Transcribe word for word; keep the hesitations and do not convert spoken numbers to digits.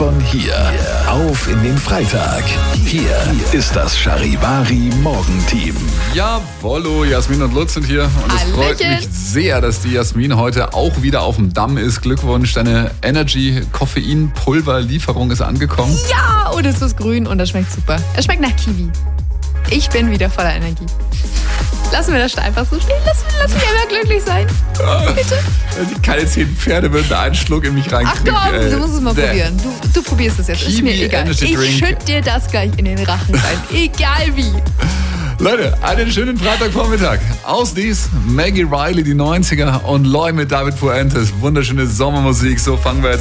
von hier auf in den Freitag. Hier ist das Charivari Morgenteam. Jawollo, Jasmin und Lutz sind hier. Und es freut mich sehr, dass die Jasmin heute auch wieder auf dem Damm ist. Glückwunsch, deine Energy-Koffein-Pulver-Lieferung ist angekommen. Ja, und es ist grün und es schmeckt super. Es schmeckt nach Kiwi. Ich bin wieder voller Energie. Lassen wir das einfach so stehen. Lassen, lassen wir immer glücklich sein. Bitte. Keine zehn Pferde würden einen Schluck in mich reinkriegen. Ach komm, du musst es mal Der probieren. Du, du probierst es jetzt. Ist mir egal. Energy Drink. Ich schütt dir das gleich in den Rachen rein. Egal wie. Leute, einen schönen Freitagvormittag. Aus dies Maggie Riley, die neunziger und Loy mit David Fuentes. Wunderschöne Sommermusik. So fangen wir jetzt